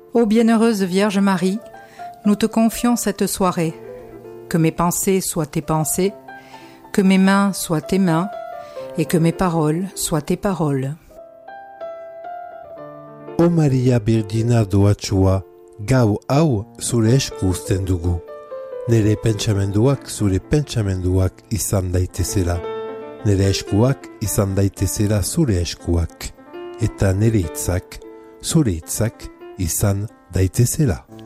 Ô bienheureuse Vierge Marie, nous te confions cette soirée. Que mes pensées soient tes pensées, que mes mains soient tes mains, et que mes paroles soient tes paroles. O Maria Birdina doatsua, gau hau zure esku uzten dugu. Nere pentsamenduak zure pentsamenduak izan daitezela. Nere eskuak izan daitezela zure eskuak. Eta nere hitzak, zure hitzak izan daitezela.